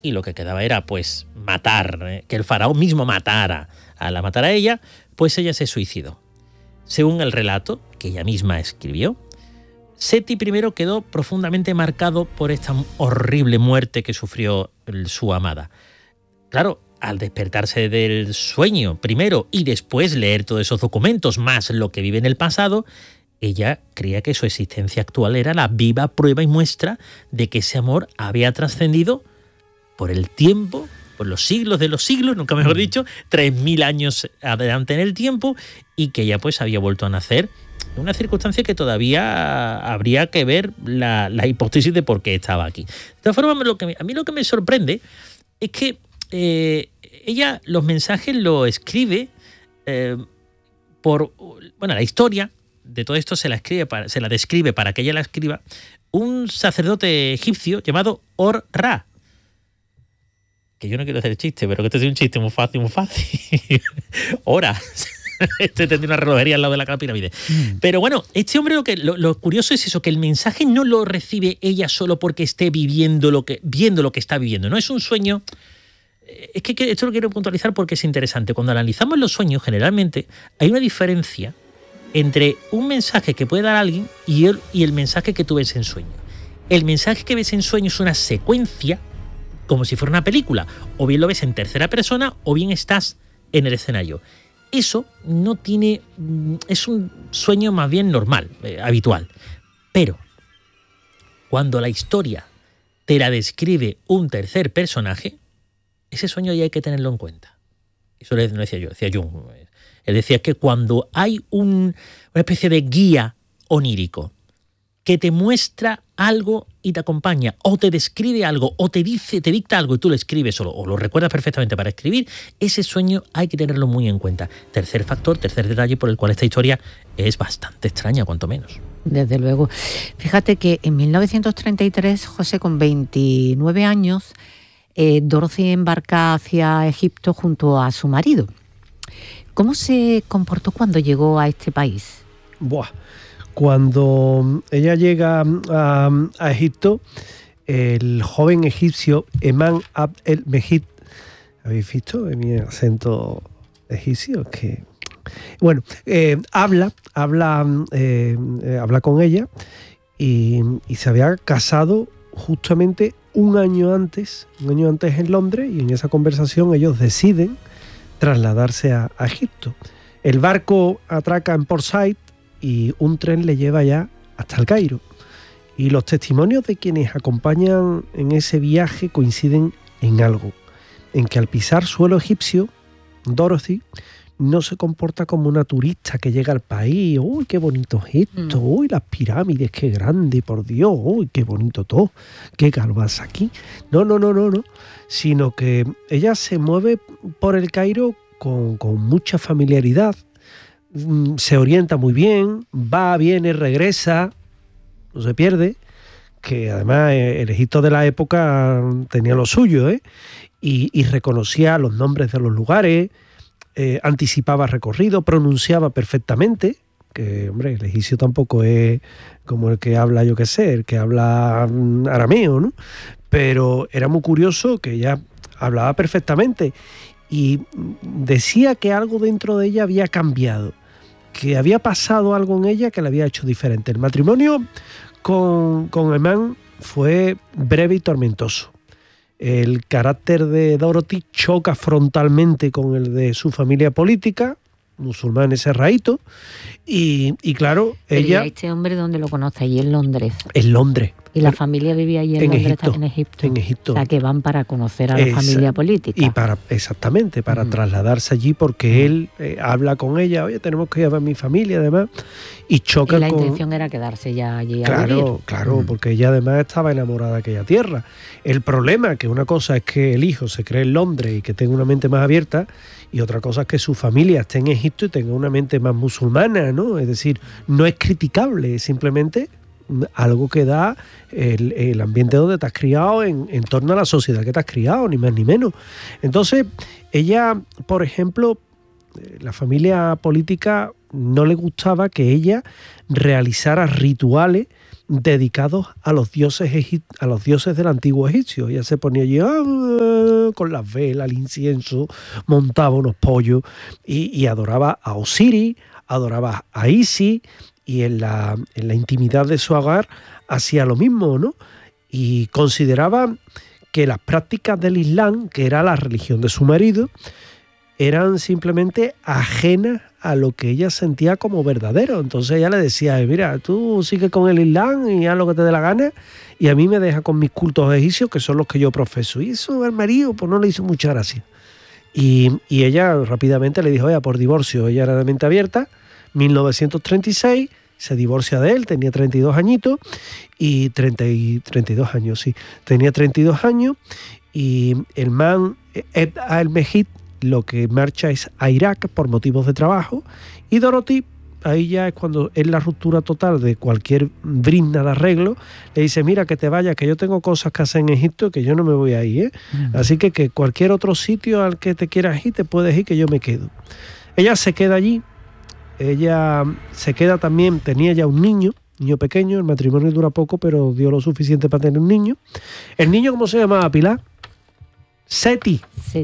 y lo que quedaba era pues matar, que el faraón mismo matara a ella, pues ella se suicidó. Según el relato que ella misma escribió, Seti I quedó profundamente marcado por esta horrible muerte que sufrió su amada. Claro, al despertarse del sueño primero y después leer todos esos documentos más lo que vive en el pasado, ella creía que su existencia actual era la viva prueba y muestra de que ese amor había trascendido por el tiempo, por los siglos de los siglos, nunca mejor dicho, 3000 años adelante en el tiempo, y que ella pues había vuelto a nacer en una circunstancia que todavía habría que ver la hipótesis de por qué estaba aquí. De todas formas, a mí lo que me sorprende es que ella los mensajes lo escribe la historia de todo esto se la describe para que ella la escriba un sacerdote egipcio llamado Or-Ra. Que yo no quiero hacer chiste, pero que este es un chiste muy fácil. Hora. Este tendría una relojería al lado de la pirámide. Pero bueno, este hombre lo curioso es eso, que el mensaje no lo recibe ella solo porque esté viendo lo que está viviendo. No es un sueño. Es que esto lo quiero puntualizar porque es interesante. Cuando analizamos los sueños, generalmente hay una diferencia entre un mensaje que puede dar alguien y el mensaje que tú ves en sueño. El mensaje que ves en sueño es una secuencia, como si fuera una película. O bien lo ves en tercera persona, o bien estás en el escenario. Eso no tiene... es un sueño más bien normal, habitual. Pero cuando la historia te la describe un tercer personaje, ese sueño ya hay que tenerlo en cuenta. Eso no decía yo, decía Jung. Él decía que cuando hay una especie de guía onírico que te muestra algo y te acompaña, o te describe algo, o te dicta algo y tú lo escribes o lo recuerdas perfectamente para escribir, ese sueño hay que tenerlo muy en cuenta. Tercer factor, tercer detalle por el cual esta historia es bastante extraña, cuanto menos. Desde luego. Fíjate que en 1933, José, con 29 años, Dorothy embarca hacia Egipto junto a su marido. ¿Cómo se comportó cuando llegó a este país? Cuando ella llega a Egipto, el joven egipcio Eman Abd el-Mejid, ¿habéis visto mi acento egipcio? Que bueno, habla con ella y se había casado justamente un año antes en Londres, y en esa conversación ellos deciden trasladarse a Egipto. El barco atraca en Port Said y un tren le lleva ya hasta el Cairo. Y los testimonios de quienes acompañan en ese viaje coinciden en algo, en que al pisar suelo egipcio, Dorothy no se comporta como una turista que llega al país. ¡Uy, qué bonito es esto! ¡Uy, las pirámides, qué grande, por Dios! ¡Uy, qué bonito todo! ¡Qué calvas aquí! No. Sino que ella se mueve por el Cairo con mucha familiaridad, se orienta muy bien, va, viene, regresa, no se pierde, que además el Egipto de la época tenía lo suyo, y reconocía los nombres de los lugares, anticipaba recorrido, pronunciaba perfectamente, que hombre, el egipcio tampoco es como el que habla, yo qué sé, el que habla arameo, ¿no? Pero era muy curioso que ella hablaba perfectamente y decía que algo dentro de ella había cambiado, que había pasado algo en ella que la había hecho diferente. El matrimonio con Eman fue breve y tormentoso. El carácter de Dorothy choca frontalmente con el de su familia política, musulmanes serraítos, y claro, ella... ¿Y este hombre dónde lo conoce? Allí en Londres. En Londres. ¿Y la familia vivía allí en Londres, Egipto, en Egipto? En Egipto. O sea, que van para conocer a la familia política. Y para trasladarse allí, porque él habla con ella, oye, tenemos que ir a ver a mi familia, además, y choca con... Y la intención era quedarse ya allí a vivir. Claro, porque ella además estaba enamorada de aquella tierra. El problema, que una cosa es que el hijo se cree en Londres y que tenga una mente más abierta, y otra cosa es que su familia esté en Egipto y tenga una mente más musulmana, ¿no? Es decir, no es criticable, es simplemente algo que da el ambiente donde te has criado en torno a la sociedad que te has criado, ni más ni menos. Entonces, ella, por ejemplo, la familia política no le gustaba que ella realizara rituales dedicados a los dioses del antiguo egipcio. Ella se ponía allí con las velas, el incienso, montaba unos pollos y adoraba a Osiris, adoraba a Isis, y en la intimidad de su hogar hacía lo mismo, ¿no? Y consideraba que las prácticas del Islam, que era la religión de su marido, eran simplemente ajenas a lo que ella sentía como verdadero. Entonces ella le decía, mira, tú sigue con el Islam y haz lo que te dé la gana, y a mí me deja con mis cultos egipcios, que son los que yo profeso. Y eso al marido pues no le hizo mucha gracia. Y ella rápidamente le dijo, oye, por divorcio. Ella era de mente abierta. 1936 se divorcia de él, tenía 32 añitos, y 32 años, sí. Tenía 32 años, y el man, Ed al-Mejid, lo que marcha es a Irak por motivos de trabajo, y Dorothy, ahí ya es cuando es la ruptura total de cualquier brinda de arreglo, le dice, mira, que te vayas, que yo tengo cosas que hacer en Egipto, que yo no me voy a ir, ¿eh? Así que cualquier otro sitio al que te quieras ir, te puedes ir, que yo me quedo. Ella se queda allí, ella se queda también, tenía ya un niño pequeño, el matrimonio dura poco, pero dio lo suficiente para tener un niño. ¿El niño cómo se llamaba, Pilar? Seti,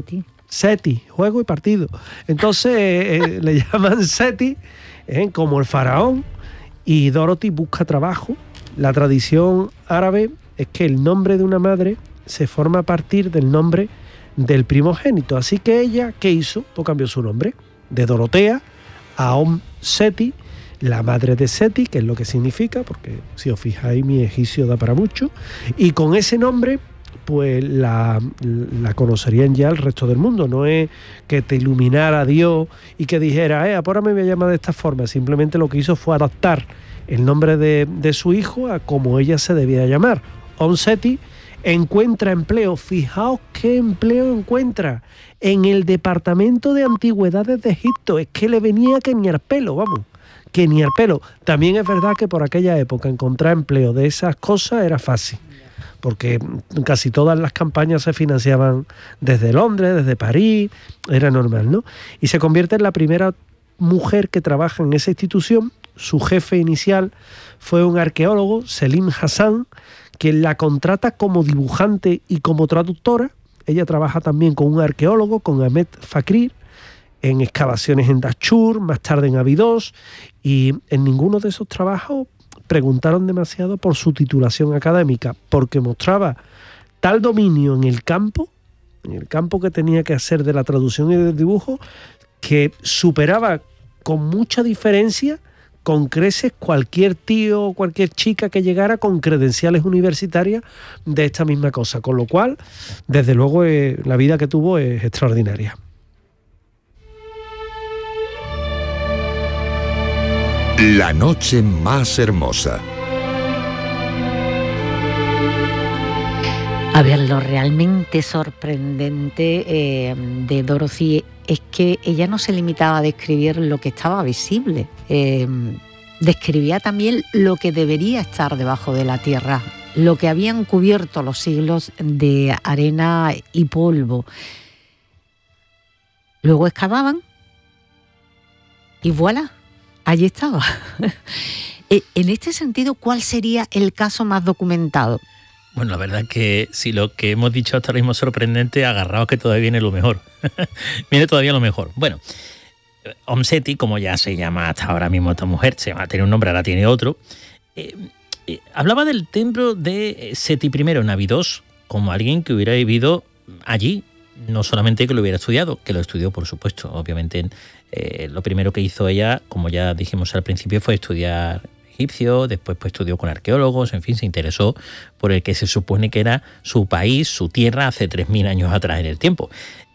juego y partido. Entonces le llaman Seti, como el faraón, y Dorothy busca trabajo. La tradición árabe es que el nombre de una madre se forma a partir del nombre del primogénito. Así que ella, ¿qué hizo? Pues cambió su nombre de Dorotea a Seti, la madre de Seti, que es lo que significa, porque si os fijáis mi egipcio da para mucho, y con ese nombre pues la conocerían ya el resto del mundo. No es que te iluminara Dios y que dijera, ahora me voy a llamar de esta forma. Simplemente lo que hizo fue adaptar el nombre de su hijo a como ella se debía llamar. Seti encuentra empleo. Fijaos qué empleo encuentra en el Departamento de Antigüedades de Egipto. Es que le venía que ni al pelo, vamos, que ni al pelo. También es verdad que por aquella época encontrar empleo de esas cosas era fácil, porque casi todas las campañas se financiaban desde Londres, desde París, era normal, ¿no? Y se convierte en la primera mujer que trabaja en esa institución. Su jefe inicial fue un arqueólogo, Selim Hassan, quien la contrata como dibujante y como traductora. Ella trabaja también con un arqueólogo, con Ahmed Fakir, en excavaciones en Dashur, más tarde en Abydos, y en ninguno de esos trabajos preguntaron demasiado por su titulación académica, porque mostraba tal dominio en el campo que tenía que hacer de la traducción y del dibujo, que superaba con mucha diferencia, con creces, cualquier tío o cualquier chica que llegara con credenciales universitarias de esta misma cosa. Con lo cual, desde luego, la vida que tuvo es extraordinaria. La noche más hermosa. A ver, lo realmente sorprendente de Dorothy es que ella no se limitaba a describir lo que estaba visible, describía también lo que debería estar debajo de la tierra, lo que habían cubierto los siglos de arena y polvo. Luego excavaban y voilà, allí estaba. En este sentido, ¿cuál sería el caso más documentado? Bueno, la verdad es que si lo que hemos dicho hasta ahora mismo es sorprendente, agarraos que todavía viene lo mejor. Viene todavía lo mejor. Bueno, Seti, como ya se llama hasta ahora mismo esta mujer, tiene un nombre, ahora tiene otro, hablaba del templo de Seti I en Abydos como alguien que hubiera vivido allí, no solamente que lo hubiera estudiado, que lo estudió, por supuesto. Obviamente, lo primero que hizo ella, como ya dijimos al principio, fue estudiar egipcio, después pues estudió con arqueólogos, en fin, se interesó por el que se supone que era su país, su tierra, hace 3.000 años atrás en el tiempo.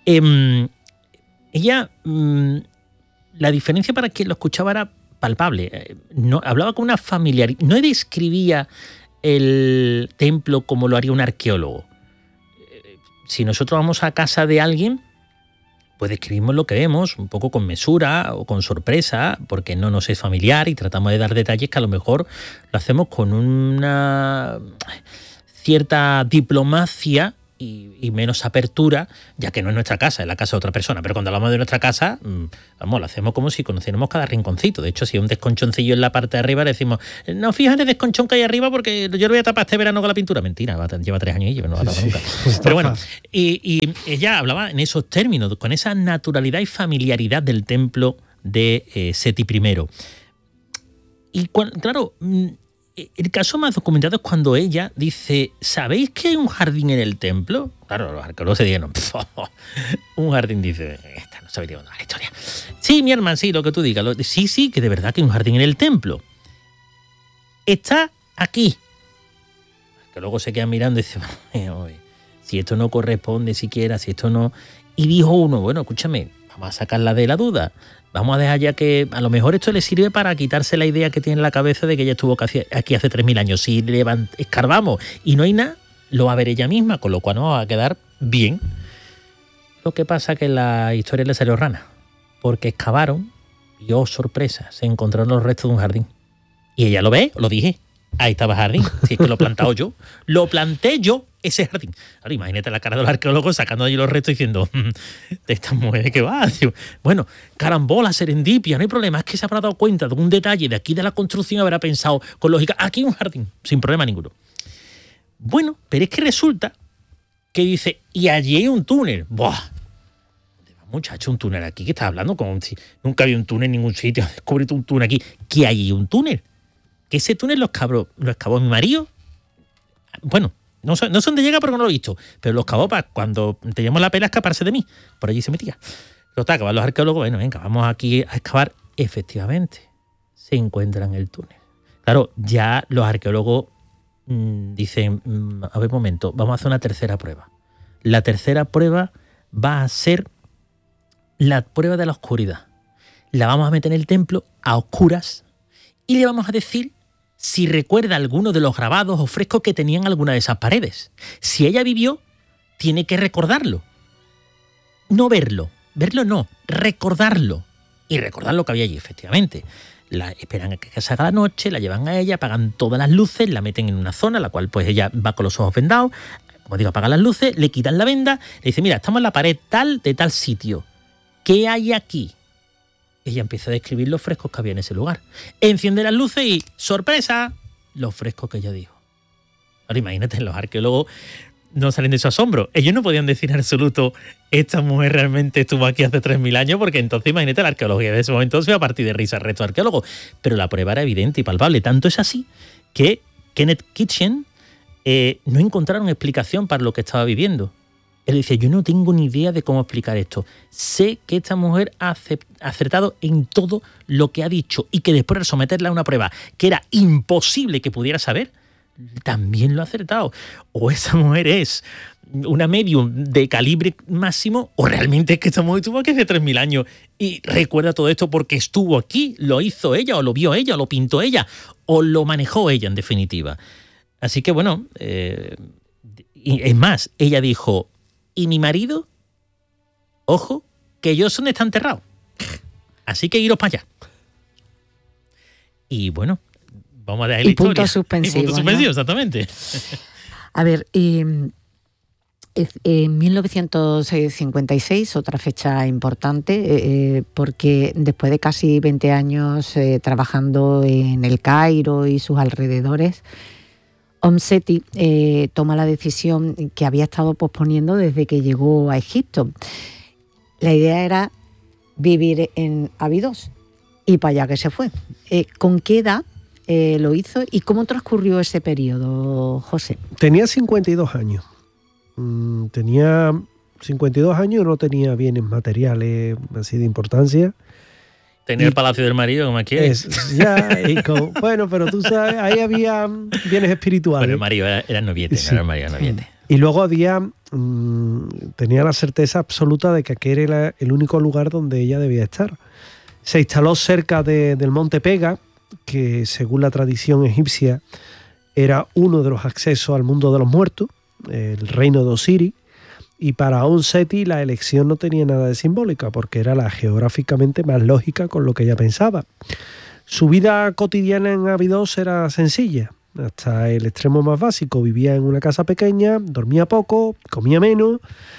Ella, la diferencia para quien lo escuchaba era palpable. No, hablaba con una familiaridad, no describía el templo como lo haría un arqueólogo. Si nosotros vamos a casa de alguien, pues describimos lo que vemos, un poco con mesura o con sorpresa, porque no nos es familiar y tratamos de dar detalles que a lo mejor lo hacemos con una cierta diplomacia y menos apertura, ya que no es nuestra casa, es la casa de otra persona. Pero cuando hablamos de nuestra casa, vamos, lo hacemos como si conociéramos cada rinconcito. De hecho, si hay un desconchoncillo en la parte de arriba, le decimos, no, fíjate el desconchón que hay arriba porque yo lo voy a tapar este verano con la pintura. Mentira, lleva 3 años y no lo va a tapar nunca. Pero bueno, y ella hablaba en esos términos, con esa naturalidad y familiaridad del templo de Seti I. Y claro, el caso más documentado es cuando ella dice, ¿sabéis que hay un jardín en el templo? Claro, los arqueólogos se dijeron, un jardín, dice, esta no sabría contar la historia. Sí, mi hermano, sí, lo que tú digas. Sí, que de verdad que hay un jardín en el templo. Está aquí. Que luego se quedan mirando y dicen, si esto no corresponde siquiera, si esto no... Y dijo uno, bueno, escúchame, vamos a sacarla de la duda. Vamos a dejar ya que a lo mejor esto le sirve para quitarse la idea que tiene en la cabeza de que ella estuvo aquí hace 3.000 años. Si escarbamos y no hay nada, lo va a ver ella misma, con lo cual no va a quedar bien. Lo que pasa es que la historia le salió rana, porque excavaron y, oh sorpresa, se encontraron los restos de un jardín. Y ella lo ve, lo dije, ahí estaba el jardín. Si es que lo he plantado yo, lo planté yo, ese jardín. Ahora imagínate la cara de los arqueólogos sacando allí los restos diciendo, de esta mujer que va. Bueno, carambola, serendipia, no hay problema. Es que se habrá dado cuenta de un detalle de aquí de la construcción, habrá pensado con lógica, aquí hay un jardín, sin problema ninguno. Bueno, pero es que resulta que dice, y allí hay un túnel. ¡Buah! Muchacho, un túnel aquí, ¿qué estás hablando? Como si nunca había un túnel en ningún sitio. Descubrí un túnel aquí. ¿Que hay un túnel? Que ese túnel lo excavó mi marido. Bueno, no sé dónde llega porque no lo he visto, pero lo excavó para cuando teníamos la pela escaparse de mí. Por allí se metía. Los arqueólogos, bueno, venga, vamos aquí a excavar. Efectivamente, se encuentran el túnel. Claro, ya los arqueólogos dicen, a ver, un momento, vamos a hacer una tercera prueba. La tercera prueba va a ser la prueba de la oscuridad. La vamos a meter en el templo a oscuras y le vamos a decir si recuerda alguno de los grabados o frescos que tenían alguna de esas paredes. Si ella vivió, tiene que recordarlo. No verlo no, recordarlo. Y recordar lo que había allí, efectivamente. La esperan a que se haga la noche, la llevan a ella, apagan todas las luces, la meten en una zona, la cual pues ella va con los ojos vendados, como digo, apagan las luces, le quitan la venda, le dice, mira, estamos en la pared tal de tal sitio. ¿Qué hay aquí? Ella empieza a describir los frescos que había en ese lugar. Enciende las luces y, ¡sorpresa!, los frescos que ella dijo. Ahora imagínate, los arqueólogos no salen de su asombro. Ellos no podían decir en absoluto, esta mujer realmente estuvo aquí hace 3.000 años, porque entonces imagínate, la arqueología de ese momento se va a partir de risa al resto de arqueólogos. Pero la prueba era evidente y palpable. Tanto es así que Kenneth Kitchen no encontraron explicación para lo que estaba viviendo. Él dice, yo no tengo ni idea de cómo explicar esto. Sé que esta mujer ha acertado en todo lo que ha dicho y que después de someterla a una prueba que era imposible que pudiera saber, también lo ha acertado. O esa mujer es una medium de calibre máximo, o realmente es que esta mujer estuvo aquí hace 3.000 años y recuerda todo esto porque estuvo aquí, lo hizo ella, o lo vio ella, o lo pintó ella, o lo manejó ella, en definitiva. Así que bueno, y es más, ella dijo, y mi marido, ojo, que Johnson está enterrado. Así que iros para allá. Y bueno, vamos a dejar la historia. Punto suspensivo. Y punto suspensivo, ¿no? Exactamente. A ver, en 1956, otra fecha importante, porque después de casi 20 años trabajando en el Cairo y sus alrededores, Seti toma la decisión que había estado posponiendo desde que llegó a Egipto. La idea era vivir en Abidos y para allá que se fue. ¿Con qué edad lo hizo y cómo transcurrió ese periodo, José? Tenía 52 años. Tenía 52 años y no tenía bienes materiales así de importancia. Tenía el palacio del marido, como quieres. Bueno, pero tú sabes, ahí había bienes espirituales. Pero el marido era noviete, sí. No era el marido, era noviete. Y luego tenía la certeza absoluta de que aquel era el único lugar donde ella debía estar. Se instaló cerca del monte Pega, que según la tradición egipcia era uno de los accesos al mundo de los muertos, el reino de Osiris. Y para Seti la elección no tenía nada de simbólica, porque era la geográficamente más lógica con lo que ella pensaba. Su vida cotidiana en Abidos era sencilla. hasta el extremo más básico. Vivía en una casa pequeña, dormía poco, comía menos,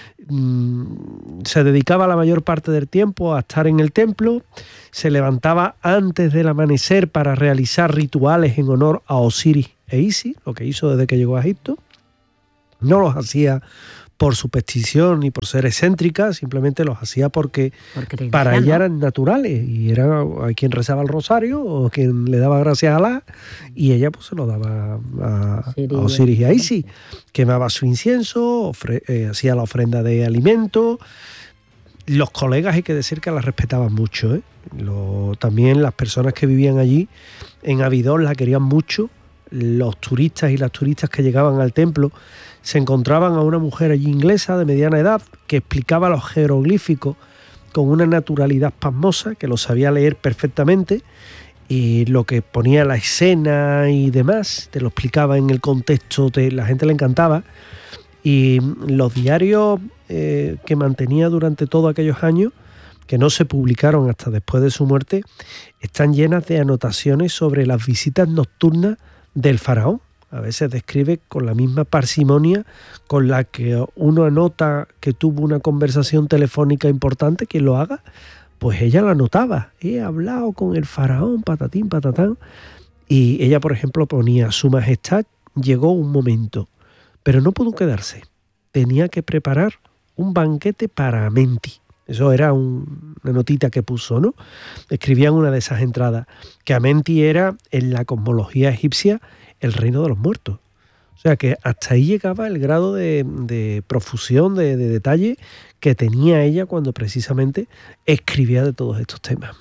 se dedicaba la mayor parte del tiempo a estar en el templo, se levantaba antes del amanecer para realizar rituales en honor a Osiris e Isis, lo que hizo desde que llegó a Egipto. No los hacía por superstición ni por ser excéntrica, simplemente los hacía porque para ella eran naturales, y era a quien rezaba el rosario o quien le daba gracias a Alá, y ella pues se lo daba a Osiris y a Isis. Quemaba su incienso, hacía la ofrenda de alimento. Los colegas, hay que decir que la respetaban mucho, ¿eh? También las personas que vivían allí en Abidos la querían mucho. Los turistas y las turistas que llegaban al templo se encontraban a una mujer allí inglesa de mediana edad que explicaba los jeroglíficos con una naturalidad pasmosa, que lo sabía leer perfectamente, y lo que ponía la escena y demás, te lo explicaba en el contexto, la gente le encantaba. Y los diarios que mantenía durante todos aquellos años, que no se publicaron hasta después de su muerte, están llenas de anotaciones sobre las visitas nocturnas del faraón. A veces describe con la misma parsimonia con la que uno anota que tuvo una conversación telefónica importante, quien lo haga, pues ella la anotaba. He hablado con el faraón, patatín, patatán. Y ella, por ejemplo, ponía: Su Majestad llegó un momento, pero no pudo quedarse. Tenía que preparar un banquete para Amenti. Eso era una notita que puso, ¿no? Escribía en una de esas entradas que Amenti era, en la cosmología egipcia, el reino de los muertos. O sea que hasta ahí llegaba el grado de profusión, de detalle que tenía ella cuando precisamente escribía de todos estos temas.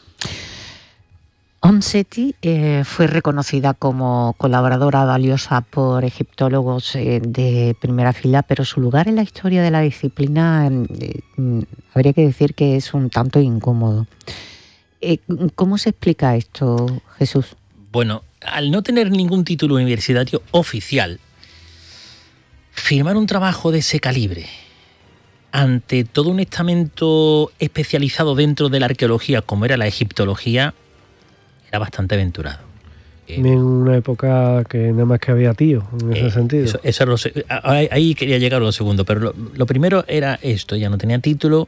Onseti fue reconocida como colaboradora valiosa por egiptólogos de primera fila, pero su lugar en la historia de la disciplina habría que decir que es un tanto incómodo. ¿Cómo se explica esto, Jesús? Bueno, al no tener ningún título universitario oficial, firmar un trabajo de ese calibre ante todo un estamento especializado dentro de la arqueología como era la egiptología era bastante aventurado. En una época que nada más que había tíos, en ese sentido. Ahí quería llegar a lo segundo, pero lo primero era esto: ya no tenía título.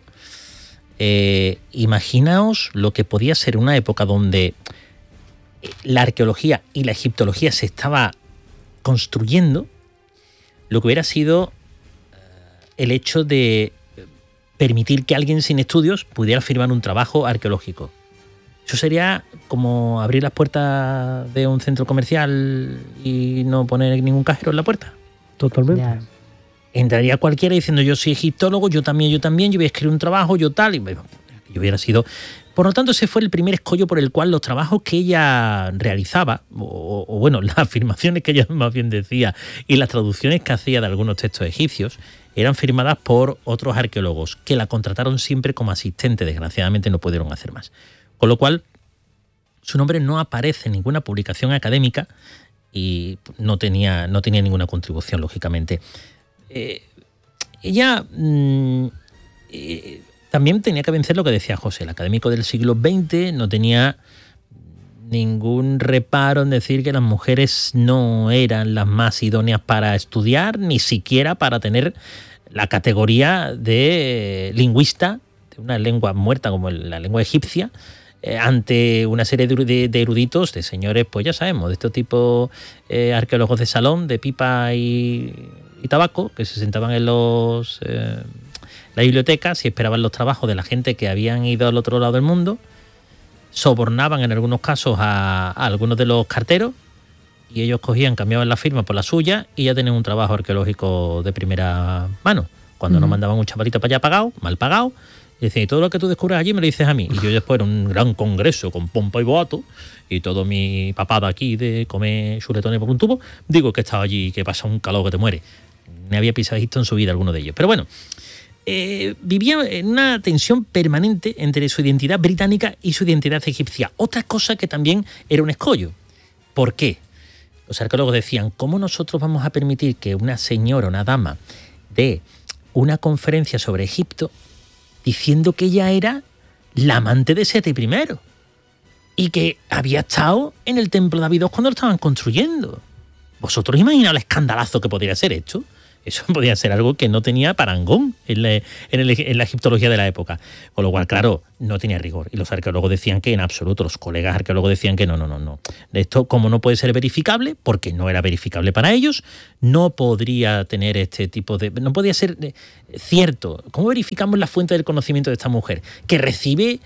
Imaginaos lo que podía ser una época donde la arqueología y la egiptología se estaba construyendo, lo que hubiera sido el hecho de permitir que alguien sin estudios pudiera firmar un trabajo arqueológico. Eso sería como abrir las puertas de un centro comercial y no poner ningún cajero en la puerta. Totalmente. Ya. Entraría cualquiera diciendo: yo soy egiptólogo, yo también, yo voy a escribir un trabajo, yo tal, y yo hubiera sido... Por lo tanto, ese fue el primer escollo por el cual los trabajos que ella realizaba, o bueno, las afirmaciones que ella más bien decía y las traducciones que hacía de algunos textos egipcios, eran firmadas por otros arqueólogos que la contrataron siempre como asistente. Desgraciadamente no pudieron hacer más. Con lo cual, su nombre no aparece en ninguna publicación académica y no tenía ninguna contribución, lógicamente. Ella también tenía que vencer lo que decía José. El académico del siglo XX no tenía ningún reparo en decir que las mujeres no eran las más idóneas para estudiar, ni siquiera para tener la categoría de lingüista de una lengua muerta como la lengua egipcia, ante una serie de eruditos, de señores, pues ya sabemos, de estos tipos arqueólogos de salón, de pipa y tabaco, que se sentaban en la biblioteca y esperaban los trabajos de la gente que habían ido al otro lado del mundo, sobornaban en algunos casos a algunos de los carteros y ellos cambiaban la firma por la suya y ya tenían un trabajo arqueológico de primera mano. Cuando nos mandaban un chavalito para allá mal pagado, y decían: y todo lo que tú descubres allí me lo dices a mí. Y yo después era un gran congreso con pompa y boato y todo mi papada aquí de comer chuletones por un tubo, digo que estaba allí, que pasa un calor que te muere. Me había pisado Egipto en su vida alguno de ellos. Pero bueno, vivía en una tensión permanente entre su identidad británica y su identidad egipcia. Otra cosa que también era un escollo. ¿Por qué? Los arqueólogos decían: ¿cómo nosotros vamos a permitir que una señora, una dama, dé una conferencia sobre Egipto diciendo que ella era la amante de Seti I y que había estado en el templo de Abidos cuando lo estaban construyendo? ¿Vosotros imaginaos el escandalazo que podría ser esto? Eso podía ser algo que no tenía parangón en la egiptología de la época. Con lo cual, claro, no tenía rigor. Y los arqueólogos decían que en absoluto, los colegas arqueólogos decían que no. Esto, como no puede ser verificable, porque no era verificable para ellos, no podría tener este tipo de... No podía ser cierto. ¿Cómo verificamos la fuente del conocimiento de esta mujer? Que recibe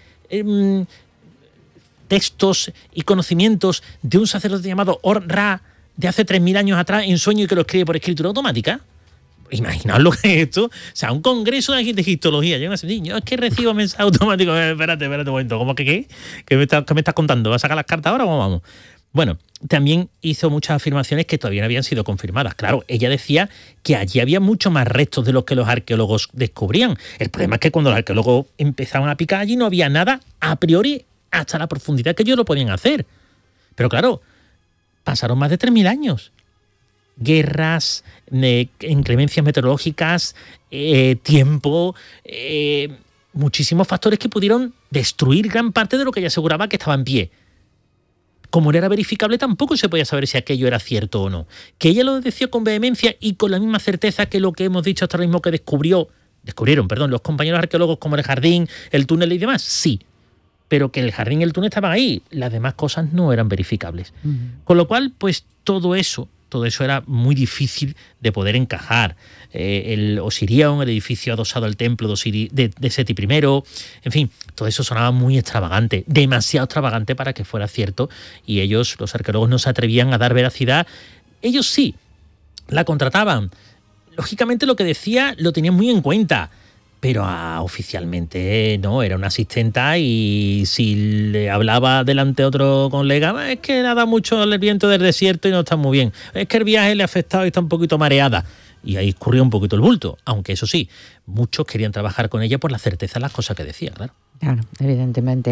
textos y conocimientos de un sacerdote llamado Or-Ra de hace 3.000 años atrás en sueño y que lo escribe por escritura automática. Imaginaos lo que es esto. O sea, un congreso de egiptología. Yo es que recibo mensajes automáticos. Espérate un momento. ¿Cómo que qué? ¿Qué me estás contando? ¿Vas a sacar las cartas ahora o cómo vamos? Bueno, también hizo muchas afirmaciones que todavía no habían sido confirmadas. Claro, ella decía que allí había mucho más restos de los que los arqueólogos descubrían. El problema es que cuando los arqueólogos empezaban a picar allí no había nada a priori hasta la profundidad que ellos lo podían hacer. Pero claro, pasaron más de 3.000 años. Guerras, inclemencias meteorológicas, tiempo, muchísimos factores que pudieron destruir gran parte de lo que ella aseguraba que estaba en pie. Como no era verificable, tampoco se podía saber si aquello era cierto o no. Que ella lo decía con vehemencia y con la misma certeza que lo que hemos dicho hasta ahora mismo que descubrieron los compañeros arqueólogos como el jardín, el túnel y demás, sí. Pero que el jardín y el túnel estaban ahí. Las demás cosas no eran verificables. Con lo cual, pues todo eso era muy difícil de poder encajar. El Osirión, el edificio adosado al templo de Seti I, en fin, todo eso sonaba muy extravagante, demasiado extravagante para que fuera cierto, y ellos, los arqueólogos, no se atrevían a dar veracidad. Ellos sí, la contrataban. Lógicamente lo que decía lo tenían muy en cuenta, pero oficialmente no, era una asistenta, y si le hablaba delante otro colega, es que le ha dado mucho el viento del desierto y no está muy bien, es que el viaje le ha afectado y está un poquito mareada, y ahí escurrió un poquito el bulto, aunque eso sí, muchos querían trabajar con ella por la certeza de las cosas que decía, claro. Claro, evidentemente.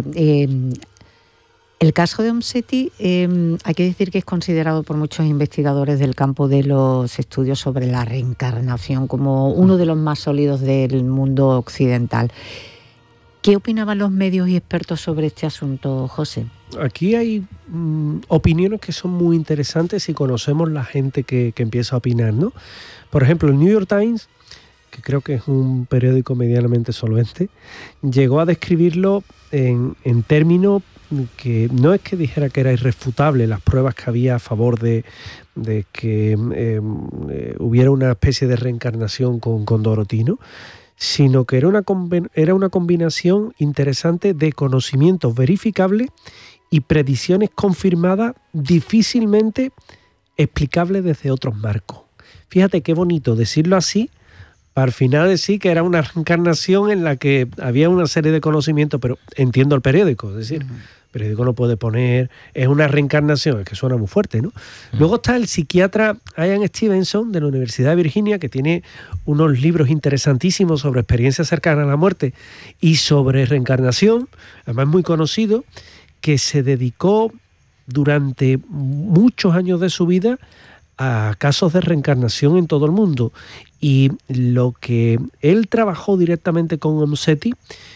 El caso de Om-Seti hay que decir que es considerado por muchos investigadores del campo de los estudios sobre la reencarnación como uno de los más sólidos del mundo occidental. ¿Qué opinaban los medios y expertos sobre este asunto, José? Aquí hay opiniones que son muy interesantes si conocemos la gente que empieza a opinar, ¿no? Por ejemplo, el New York Times, que creo que es un periódico medianamente solvente, llegó a describirlo en términos que no es que dijera que era irrefutable las pruebas que había a favor de que hubiera una especie de reencarnación con Dorothy, ¿no? Sino que era una combinación interesante de conocimientos verificables y predicciones confirmadas difícilmente explicables desde otros marcos. Fíjate qué bonito decirlo así, para al final decir que era una reencarnación en la que había una serie de conocimientos, pero entiendo el periódico, es decir, el periódico no puede poner, es una reencarnación, es que suena muy fuerte, ¿no? Luego está el psiquiatra Ian Stevenson de la Universidad de Virginia, que tiene unos libros interesantísimos sobre experiencias cercanas a la muerte y sobre reencarnación, además muy conocido, que se dedicó durante muchos años de su vida a casos de reencarnación en todo el mundo. Y lo que él trabajó directamente con Om-Seti,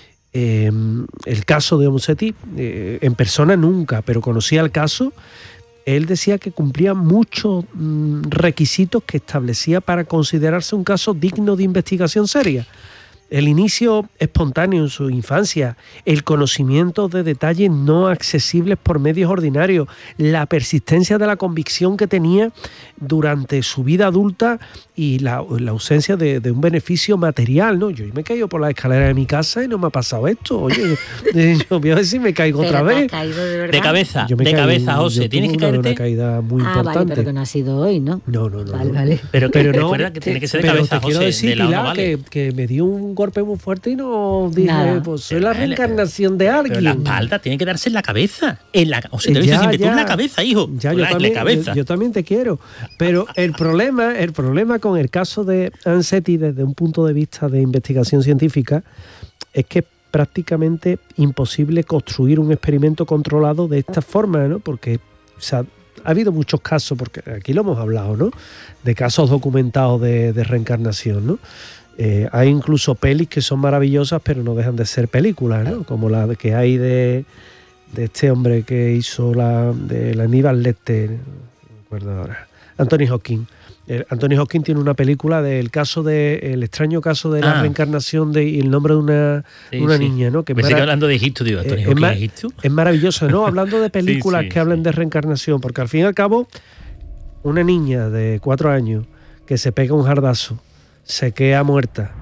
el caso de Om-Seti, en persona nunca, pero conocía el caso, él decía que cumplía muchos requisitos que establecía para considerarse un caso digno de investigación seria. El inicio espontáneo en su infancia, el conocimiento de detalles no accesibles por medios ordinarios, la persistencia de la convicción que tenía durante su vida adulta y la ausencia de un beneficio material, ¿no? Yo me he caído por la escalera de mi casa y no me ha pasado esto. Oye, yo voy a ver si me caigo otra vez. De cabeza, José. Tienes que caerte. Una caída muy importante. Vale, pero que no ha sido hoy, ¿no? No. Vale. Pero no, recuerda que tiene que ser de cabeza, José. Quiero decir, de lado Pilar, no vale. que me dio un golpe muy fuerte y no dije, Nada. pues soy la reencarnación de alguien. Pero la espalda tiene que darse en la cabeza. O sea, te lo dices siempre, tú en la cabeza, hijo. Ya, yo también te quiero. Pero el problema con el caso de Om-Seti desde un punto de vista de investigación científica es que es prácticamente imposible construir un experimento controlado de esta forma, ¿no? Porque ha habido muchos casos, porque aquí lo hemos hablado, ¿no? De casos documentados de reencarnación, ¿no? Hay incluso pelis que son maravillosas, pero no dejan de ser películas, ¿no? Como la que hay de este hombre que hizo de la Aníbal Lecter, no me acuerdo ahora. Anthony Hopkins. Anthony Hopkins tiene una película del extraño caso de la reencarnación y el nombre de una niña, ¿no? Que sigue hablando de Egipto, digo, Anthony Hopkins, Egipto. Es maravilloso, ¿no? Hablando de películas que hablan de reencarnación, porque al fin y al cabo, una niña de 4 años que se pega un jardazo, se queda muerta,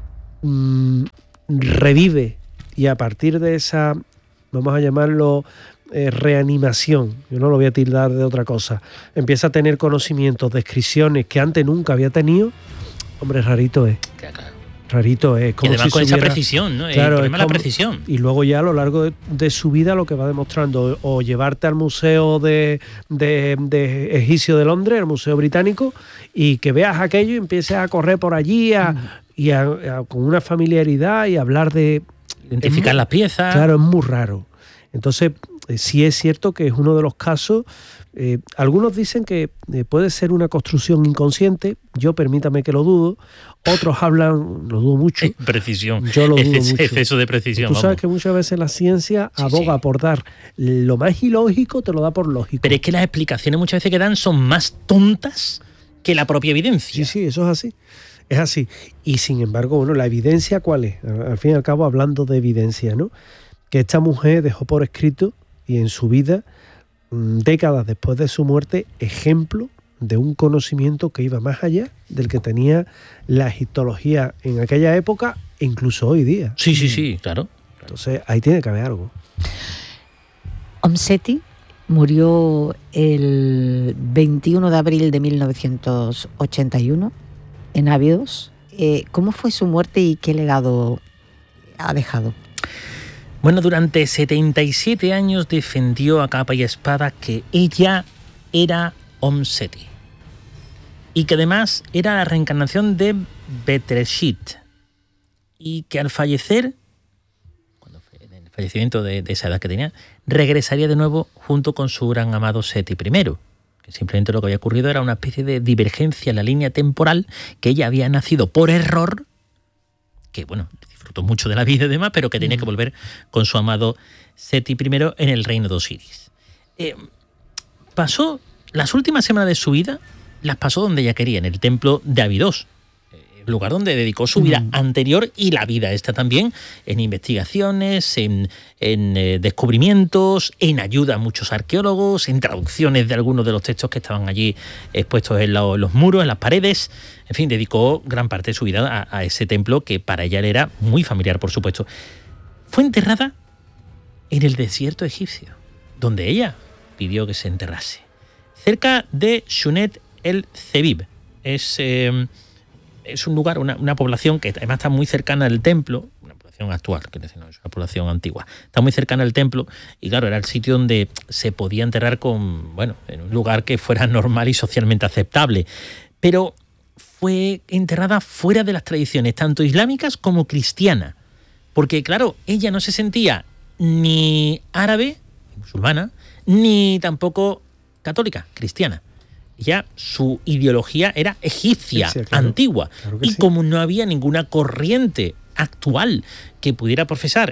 revive, y a partir de esa, vamos a llamarlo, reanimación, yo no lo voy a tildar de otra cosa, empieza a tener conocimientos, descripciones que antes nunca había tenido, hombre, rarito es. Claro. Rarito es. Como y además si con esa precisión, ¿no? Claro, el problema es la precisión. Y luego ya a lo largo de su vida lo que va demostrando, o llevarte al Museo de Egipcio de Londres, el Museo Británico, y que veas aquello y empieces a correr por allí con una familiaridad y hablar de... Identificar las piezas. Claro, es muy raro. Entonces, sí es cierto que es uno de los casos. Algunos dicen que puede ser una construcción inconsciente. Yo, permítame que lo dudo. Otros hablan, lo dudo mucho. Precisión. Yo lo dudo mucho. Exceso de precisión. Tú sabes que muchas veces la ciencia aboga por dar lo más ilógico, te lo da por lógico. Pero es que las explicaciones muchas veces que dan son más tontas que la propia evidencia. Sí, eso es así. Es así. Y sin embargo, bueno, la evidencia, ¿cuál es? Al fin y al cabo, hablando de evidencia, ¿no? Que esta mujer dejó por escrito y en su vida, décadas después de su muerte, ejemplo de un conocimiento que iba más allá del que tenía la egiptología en aquella época e incluso hoy día. Sí, claro. Entonces, ahí tiene que haber algo. Om-Seti murió el 21 de abril de 1981 en Abidos. ¿Cómo fue su muerte y qué legado ha dejado? Bueno, durante 77 años defendió a capa y espada que ella era Om-Seti y que además era la reencarnación de Betreshit, y que al fallecer, en el fallecimiento de esa edad que tenía, regresaría de nuevo junto con su gran amado Seti I, que simplemente lo que había ocurrido era una especie de divergencia en la línea temporal, que ella había nacido por error, que bueno, disfrutó mucho de la vida y demás, pero que tenía que volver con su amado Seti I en el reino de Osiris. Pasó las últimas semanas de su vida, las pasó donde ella quería, en el templo de Abidos, el lugar donde dedicó su vida anterior y la vida esta también, en investigaciones, en descubrimientos, en ayuda a muchos arqueólogos, en traducciones de algunos de los textos que estaban allí expuestos en los muros, en las paredes. En fin, dedicó gran parte de su vida a ese templo que para ella le era muy familiar, por supuesto. Fue enterrada en el desierto egipcio, donde ella pidió que se enterrase, cerca de Shunet el-Zebib. Es un lugar, una población que además está muy cercana al templo, una población actual, que no es una población antigua, está muy cercana al templo, y claro, era el sitio donde se podía enterrar en un lugar que fuera normal y socialmente aceptable. Pero fue enterrada fuera de las tradiciones, tanto islámicas como cristianas, porque claro, ella no se sentía ni árabe, musulmana, ni tampoco católica, cristiana. Ya su ideología era egipcia, claro, antigua. Claro y sí. Como no había ninguna corriente actual que pudiera profesar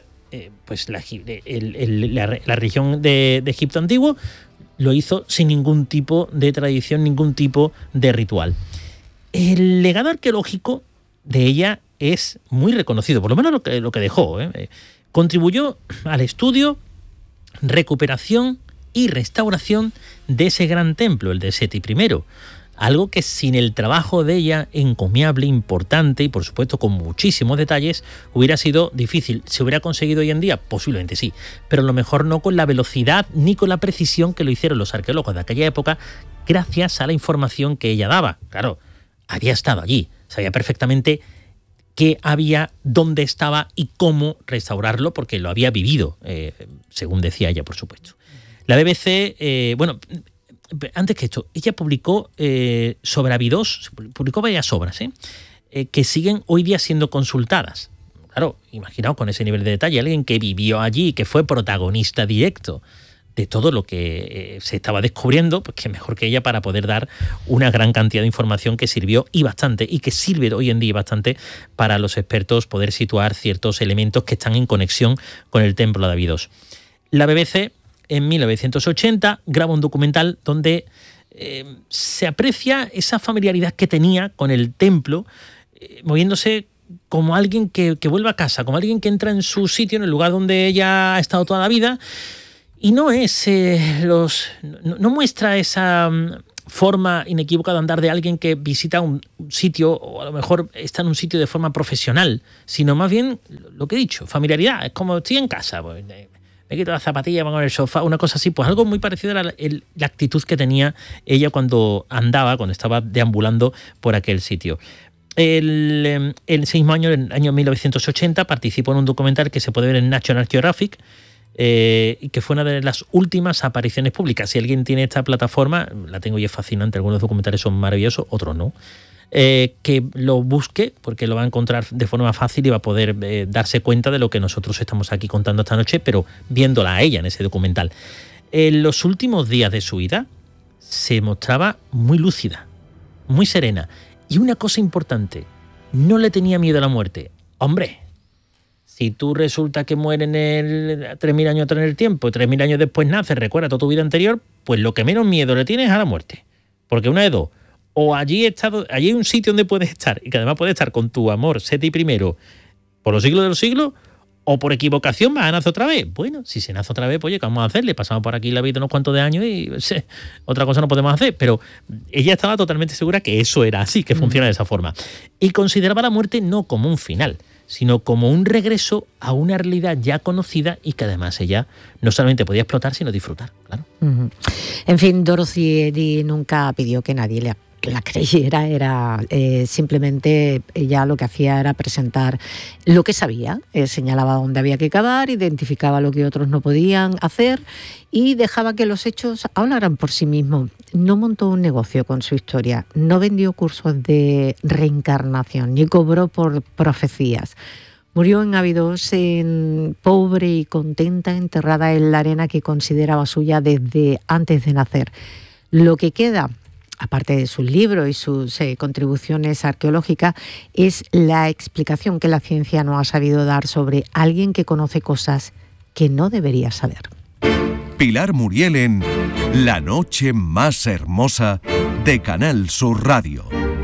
la religión de Egipto antiguo, lo hizo sin ningún tipo de tradición, ningún tipo de ritual. El legado arqueológico de ella es muy reconocido, por lo menos lo que dejó. Contribuyó al estudio, recuperación y restauración de ese gran templo, el de Seti I, algo que sin el trabajo de ella, encomiable, importante y por supuesto con muchísimos detalles, hubiera sido difícil. ¿Se hubiera conseguido hoy en día? Posiblemente sí, pero a lo mejor no con la velocidad ni con la precisión que lo hicieron los arqueólogos de aquella época, gracias a la información que ella daba. Claro, había estado allí, sabía perfectamente qué había, dónde estaba y cómo restaurarlo, porque lo había vivido, según decía ella, por supuesto. La BBC, antes que esto, ella publicó sobre Abidos, publicó varias obras que siguen hoy día siendo consultadas. Claro, imaginaos con ese nivel de detalle, alguien que vivió allí, que fue protagonista directo de todo lo que se estaba descubriendo, pues que mejor que ella para poder dar una gran cantidad de información que sirvió y bastante, y que sirve hoy en día bastante para los expertos poder situar ciertos elementos que están en conexión con el templo de Abidos. La BBC en 1980 graba un documental donde se aprecia esa familiaridad que tenía con el templo, moviéndose como alguien que vuelve a casa, como alguien que entra en su sitio, en el lugar donde ella ha estado toda la vida, y no muestra esa forma inequívoca de andar de alguien que visita un sitio, o a lo mejor está en un sitio de forma profesional, sino más bien lo que he dicho, familiaridad. Es como estoy en casa, pues, me quito las zapatillas, me pongo en el sofá, una cosa así, pues algo muy parecido a la actitud que tenía ella cuando estaba deambulando por aquel sitio. El mismo año, en el año 1980, participó en un documental que se puede ver en National Geographic, y que fue una de las últimas apariciones públicas. Si alguien tiene esta plataforma, la tengo y es fascinante, algunos documentales son maravillosos, otros no, que lo busque, porque lo va a encontrar de forma fácil y va a poder darse cuenta de lo que nosotros estamos aquí contando esta noche, pero viéndola a ella en ese documental. En los últimos días de su vida se mostraba muy lúcida, muy serena, y una cosa importante, no le tenía miedo a la muerte. Hombre, si tú resulta que mueres en 3.000 años atrás en el tiempo y 3.000 años después naces, recuerda toda tu vida anterior, pues lo que menos miedo le tienes es a la muerte. Porque una de dos, o allí hay un sitio donde puedes estar, y que además puedes estar con tu amor, Seti primero, por los siglos de los siglos, o por equivocación vas a nacer otra vez. Bueno, si se nace otra vez, pues oye, ¿qué vamos a hacer? Le pasamos por aquí la vida unos cuantos de años y otra cosa no podemos hacer. Pero ella estaba totalmente segura que eso era así, que funciona de esa forma. Y consideraba la muerte no como un final, sino como un regreso a una realidad ya conocida y que además ella no solamente podía explotar, sino disfrutar, claro. En fin, Dorothy Eddy nunca pidió que nadie la creyera, era simplemente ella lo que hacía era presentar lo que sabía, señalaba dónde había que cavar, identificaba lo que otros no podían hacer y dejaba que los hechos hablaran por sí mismos. No montó un negocio con su historia, no vendió cursos de reencarnación, ni cobró por profecías. Murió en Abidos, pobre y contenta, enterrada en la arena que consideraba suya desde antes de nacer. Lo que queda, aparte de sus libros y sus contribuciones arqueológicas, es la explicación que la ciencia no ha sabido dar sobre alguien que conoce cosas que no debería saber. Pilar Muriel en La Noche Más Hermosa de Canal Sur Radio.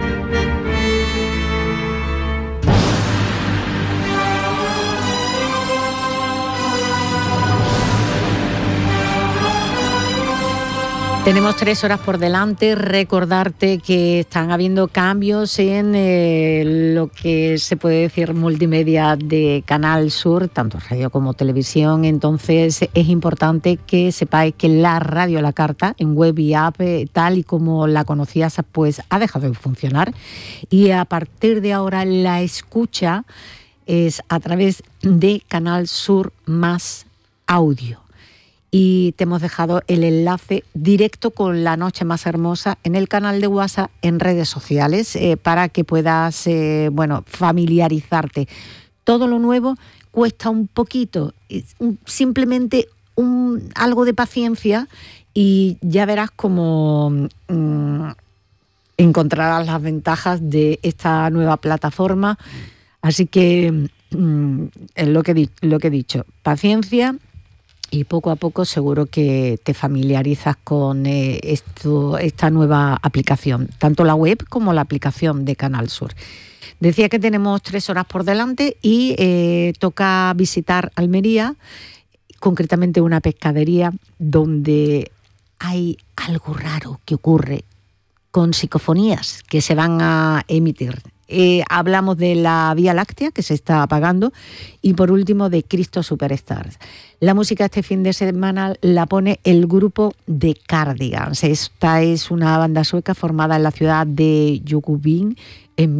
Tenemos 3 horas por delante. Recordarte que están habiendo cambios en lo que se puede decir multimedia de Canal Sur, tanto radio como televisión. Entonces es importante que sepáis que la radio a la carta en web y app, tal y como la conocías, pues ha dejado de funcionar. Y a partir de ahora la escucha es a través de Canal Sur Más Audio. Y te hemos dejado el enlace directo con La Noche Más Hermosa en el canal de WhatsApp, en redes sociales, para que puedas familiarizarte. Todo lo nuevo cuesta un poquito, simplemente algo de paciencia y ya verás cómo encontrarás las ventajas de esta nueva plataforma. Así que es lo que he dicho, paciencia. Y poco a poco seguro que te familiarizas con esta nueva aplicación, tanto la web como la aplicación de Canal Sur. Decía que tenemos 3 horas por delante y toca visitar Almería, concretamente una pescadería donde hay algo raro que ocurre con psicofonías que se van a emitir. Hablamos de la Vía Láctea, que se está apagando, y por último de Cristo Superstars. La música este fin de semana la pone el grupo The Cardigans. Esta es una banda sueca formada en la ciudad de Jönköping en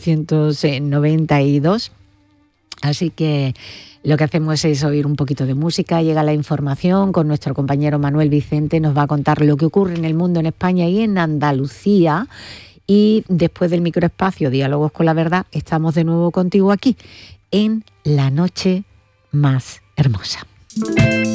1992. Así que lo que hacemos es oír un poquito de música, llega la información con nuestro compañero Manuel Vicente, nos va a contar lo que ocurre en el mundo, en España y en Andalucía. Y después del microespacio Diálogos con la Verdad, estamos de nuevo contigo aquí en La Noche Más Hermosa.